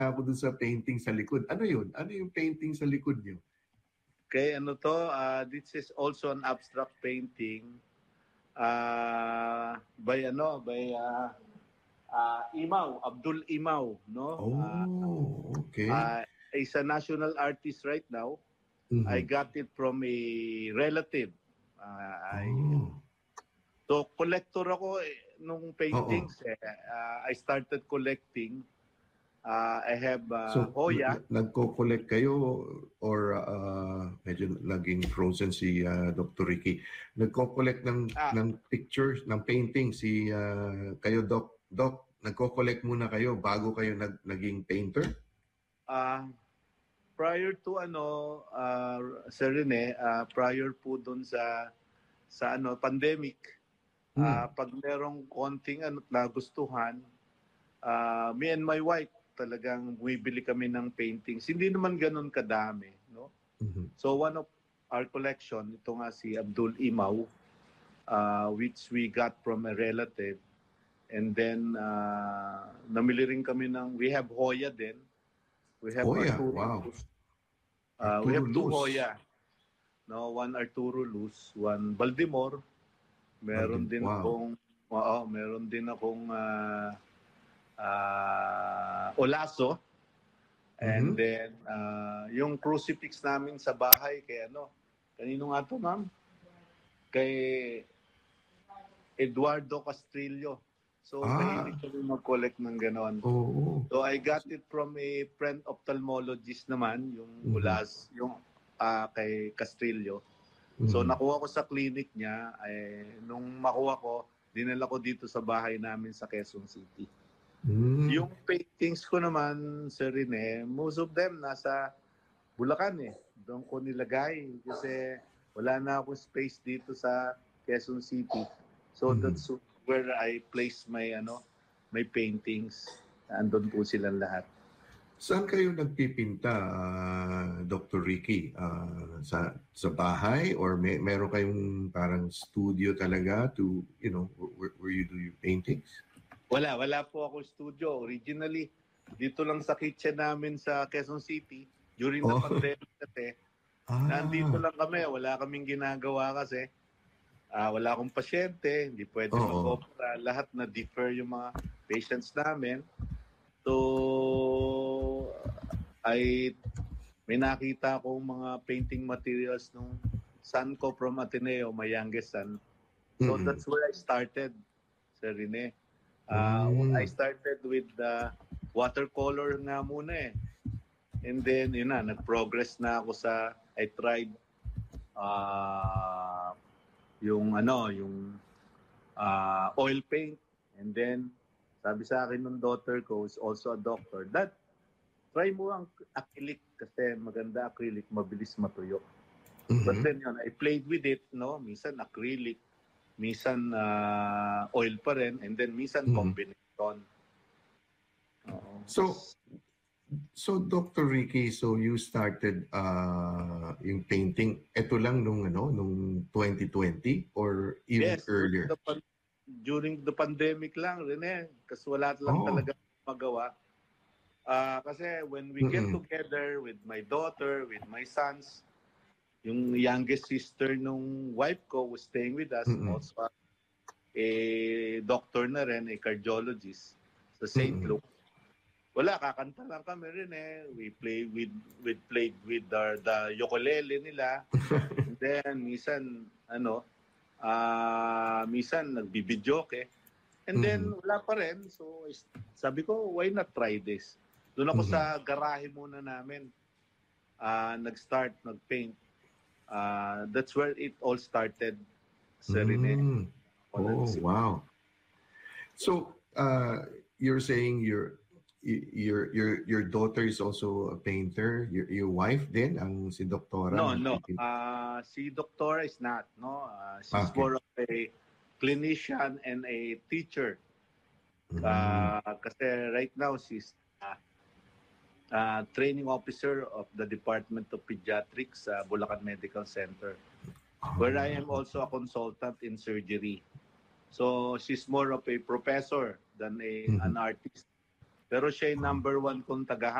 ako dun sa painting sa likod. Ano yun? Ano yung painting sa likod niyo? Okay, ano to? This is also an abstract painting by Imaw, Abdul Imaw, no? Oh, okay. Is a national artist right now. I Mhm. got it from a relative. Oh. So collector ako nung Oo. paintings. I started collecting. I have So, Hoya. nagko-collect kayo or medyo naging frozen si Dr. Ricky. Nagko-collect Ah, ng pictures, ng painting si kayo, Doc. Doc, nagko-collect muna kayo bago kayo naging painter? uh, prior to Sir Rene, prior po doon sa pandemic, Hmm. pag merong konting nagustuhan, me and my wife talagang bumibili kami ng paintings. Hindi naman ganun kadami, no? Mhm. So one of our collection, ito nga si Abdul Imaw, which we got from a relative. And then namili rin kami we have Hoya din. We have Hoya, Arturo wow. Luz. We Arturo have two Luz. Hoya. No, one Arturo Luz, one Baltimore. Meron din Wow. akong meron din akong Olaso. And Mhm. then yung crucifix namin sa bahay kay kanino nga to, ma'am? Kay Eduardo Castrillo. So Ah, mahilig kami mag-collect ng ganon. oo. So I got it from a friend ophthalmologist naman, yung Mhm. yung kay Castrillo. So Mhm. nakuha ko sa clinic niya, nung makuha ko, dinala ko dito sa bahay namin sa Quezon City. Mm. Yung paintings ko naman, Sir Rene, most of them nasa Bulacan eh. Doon ko nilagay kasi wala na akong space dito sa Quezon City. So Mhm. that's where I place my paintings. Andun po silang lahat. Saan kayo nagpipinta, Dr. Ricky? Sa bahay or meron kayong parang studio talaga to, where you do your paintings? Wala po ako studio. Originally, dito lang sa kitchen namin sa Quezon City. During the Oh, pandemic kasi, nandito ah, lang kami. Wala kaming ginagawa kasi. Wala akong pasyente, hindi pwede oo. mag-opera. Lahat na defer yung mga patients namin. So, ay may nakita akong mga painting materials nung son ko from Ateneo, my youngest son. So Mm-mm. that's where I started, Sir Rene. I Mm. started with the watercolor nga muna eh. And then, nag-progress na ako I tried uh, yung oil paint. And then, sabi sa akin ng daughter ko, who's also a doctor, Dad, try mo ang acrylic kasi maganda acrylic, mabilis matuyo. But Mhm. then I played with it, no? Minsan acrylic, minsan oil pa rin, and then minsan Mhm. combination. Oo. So, Dr. Ricky, so you started yung painting, ito lang nung 2020 or even Yes, earlier? during the pandemic lang, Rene, kasi wala lang Oh. talaga magawa. Kasi when we get Mm-mm. together with my daughter, with my sons, yung youngest sister nung wife ko was staying with us, Mm-mm. also a doctor na rin, a cardiologist sa St. Mm-mm. Luke. Wala, kakanta lang kami rin eh. We played with the ukulele nila. And then, minsan nagbibidyoke. And then, Mhm. wala pa rin. So, sabi ko, why not try this? Doon ako Mhm. sa garahe muna namin. Nag-start, nag-paint. That's where it all started, Sir Rene. Mm. Ako Oh, nagsimula. wow. So, you're saying your daughter is also a painter. Your wife din ang si Doktora No. nagpipinta. Si Doctor is not, no? She's Okay. more of a clinician and a teacher. Mm. Kasi right now, she's training officer of the Department of Pediatrics sa Bulacan Medical Center, where I am Ah, also a consultant in surgery. So she's more of a professor than an mhm. artist. Pero siya yung number one kong